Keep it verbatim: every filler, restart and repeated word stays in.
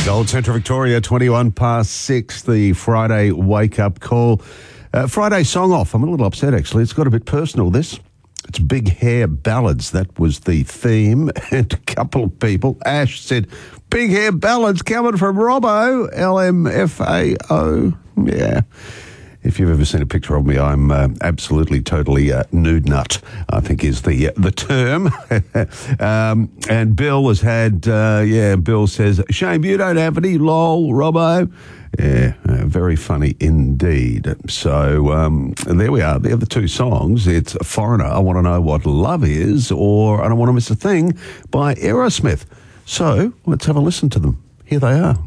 Gold Central Victoria, twenty-one past six, the Friday wake-up call. Uh, Friday song off. I'm a little upset, actually. It's got a bit personal, this. It's Big Hair Ballads. That was the theme. And a couple of people, Ash said, Big Hair Ballads coming from Robbo, L M F A O. Yeah. If you've ever seen a picture of me, I'm uh, absolutely, totally uh, nude nut, I think is the uh, the term. um, and Bill has had, uh, yeah, Bill says, shame you don't have any, lol, Robbo. Yeah, uh, very funny indeed. So um, there we are. They're the two songs. It's Foreigner, I Want to Know What Love Is, or I Don't Want to Miss a Thing by Aerosmith. So let's have a listen to them. Here they are.